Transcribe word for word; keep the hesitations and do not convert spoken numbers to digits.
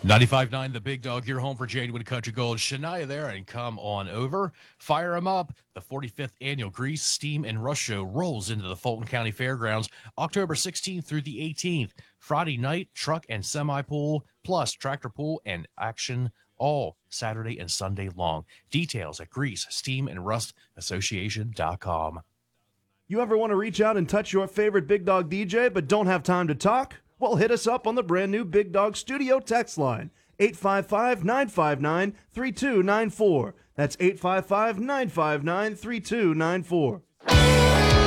ninety-five point nine The Big Dog, your home for genuine country gold. Shania there, and come on over. Fire 'em up. The forty-fifth Annual Grease, Steam, and Rush Show rolls into the Fulton County Fairgrounds October sixteenth through the eighteenth. Friday night, truck and semi pool, plus tractor pool and action all Saturday and Sunday long. Details at grease, steam, and rust association dot com. You ever want to reach out and touch your favorite Big Dog D J but don't have time to talk? Well, hit us up on the brand new Big Dog Studio text line, eight five five, nine five nine, three two nine four. That's eight five five, nine five nine, three two nine four.